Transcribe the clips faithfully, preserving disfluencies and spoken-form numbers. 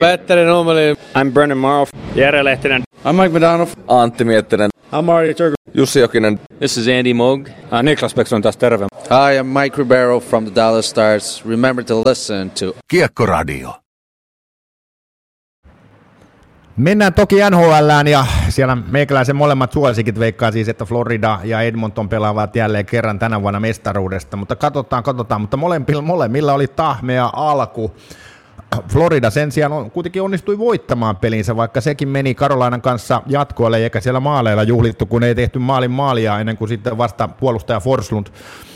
Petteri Nummeli. I'm Brennan Morrow. Jere Lehtinen. I'm Mike Madonov. Antti Miettinen. I'm Mario Turku. Jussi Jokinen. This is Andy Moog. Uh, Niklas Bäckström taas terve. Hi, I'm Mike Ribeiro from the Dallas Stars. Remember to listen to Kiekkoradio. Mennään toki N H L:ään ja siellä meikäläisen molemmat suosikit veikkaa siis, että Florida ja Edmonton pelaavat jälleen kerran tänä vuonna mestaruudesta, mutta katsotaan, katsotaan, mutta molemmilla, molemmilla oli tahmea alku. Florida sen sijaan on, kuitenkin onnistui voittamaan pelinsä, vaikka sekin meni Carolinan kanssa jatkoalle, eikä siellä maaleilla juhlittu, kun ei tehty maalin maalia ennen kuin sitten vasta puolustaja Forslund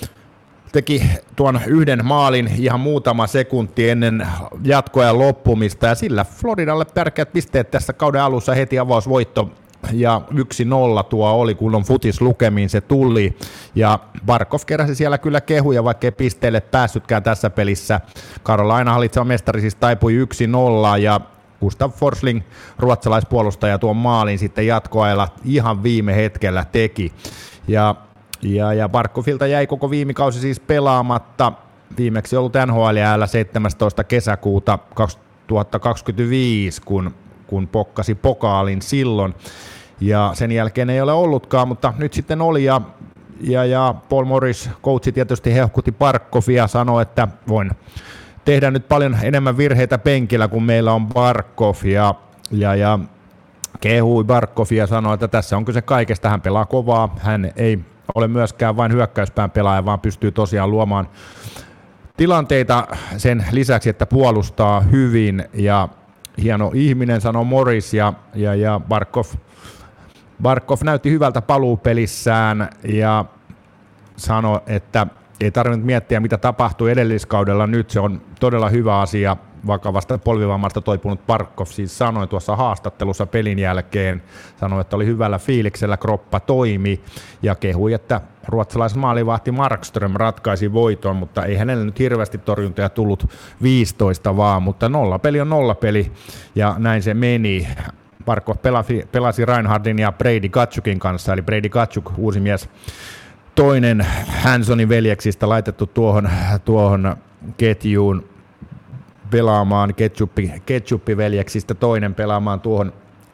teki tuon yhden maalin ihan muutama sekunti ennen jatkoajan loppumista, ja sillä Floridalle tärkeät pisteet tässä kauden alussa, heti avausvoitto, ja yksi nolla tuo oli, kun on futis lukemiin se tuli, ja Barkov keräsi siellä kyllä kehuja, vaikka ei pisteelle päässytkään tässä pelissä. Carolina hallitseva mestari siis taipui yksi nolla, ja Gustav Forsling, ruotsalaispuolustaja, tuon maalin sitten jatkoajalla ihan viime hetkellä teki, ja Ja, ja Barkovilta jäi koko viime kausi siis pelaamatta, viimeksi ollut N H L:llä seitsemästoista kesäkuuta kaksituhattakaksikymmentäviisi, kun, kun pokkasi pokaalin silloin, ja sen jälkeen ei ole ollutkaan, mutta nyt sitten oli, ja, ja, ja Paul Morris, coachi, tietysti hehkutti Barkovia, sanoi, että voin tehdä nyt paljon enemmän virheitä penkillä, kun meillä on Barkov, ja, ja, ja kehui Barkovia, sanoi, että tässä on kyse kaikesta, hän pelaa kovaa, hän ei ole myöskään vain hyökkäyspään pelaaja, vaan pystyy tosiaan luomaan tilanteita sen lisäksi, että puolustaa hyvin, ja hieno ihminen, sanoi Morris, ja, ja, ja Barkov, Barkov näytti hyvältä paluupelissään, ja sanoi, että ei tarvinnut miettiä, mitä tapahtui edelliskaudella, nyt se on todella hyvä asia. Vakavasta polvivammasta toipunut Barkov siis sanoi tuossa haastattelussa pelin jälkeen, sanoi, että oli hyvällä fiiliksellä, kroppa toimi, ja kehui, että ruotsalaismaalivahti Markström ratkaisi voiton, mutta ei hänelle nyt hirveästi torjuntoja tullut viisitoista vaan, mutta nollapeli on nollapeli, ja näin se meni. Barkov pelasi, pelasi Reinhardin ja Brady Tkachuk kanssa, eli Brady Tkachuk, uusi mies, toinen Hansonin veljeksistä laitettu tuohon, tuohon ketjuun pelaamaan, Ketchuppi, Ketchuppi-veljeksistä toinen pelaamaan tuohon,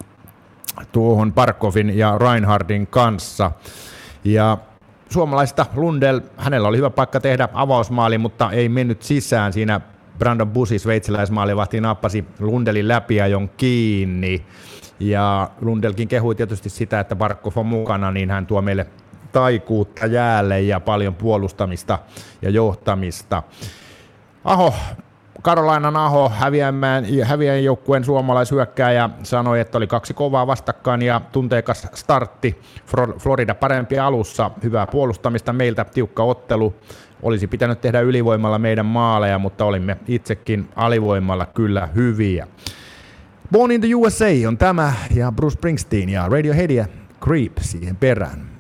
tuohon Barkovin ja Reinhardin kanssa. Ja suomalaista Lundell, hänellä oli hyvä paikka tehdä avausmaali, mutta ei mennyt sisään. Siinä Brandon Bussi, sveitsiläismaalivahti, nappasi Lundellin läpiajon kiinni. Ja Lundellkin kehui tietysti sitä, että Barkov on mukana, niin hän tuo meille taikuutta jäälle ja paljon puolustamista ja johtamista. Aho, Carolinan Aho, häviäjän joukkueen suomalaishyökkääjä, sanoi, että oli kaksi kovaa vastakkain ja tunteikas startti. Florida parempi alussa, hyvää puolustamista meiltä, tiukka ottelu. Olisi pitänyt tehdä ylivoimalla meidän maaleja, mutta olimme itsekin alivoimalla kyllä hyviä. Born in the U S A on tämä, ja Bruce Springsteen ja Radiohead ja Creep siihen perään.